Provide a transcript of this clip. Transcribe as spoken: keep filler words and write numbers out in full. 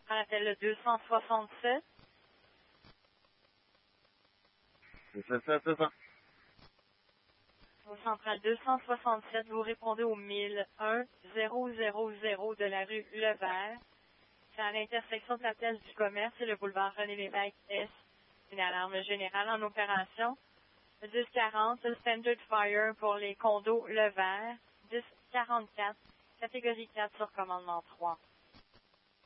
À l'appel le deux cent soixante-sept. C'est ça, c'est ça, c'est ça. Au central deux cent soixante-sept, vous répondez au mille un zéro zéro zéro de la rue Levert. C'est à l'intersection de la place du commerce et le boulevard René-Lévesque Est. Une alarme générale en opération. dix quarante, Standard Fire pour les condos Levert. dix quarante-quatre, catégorie quatre sur commandement trois.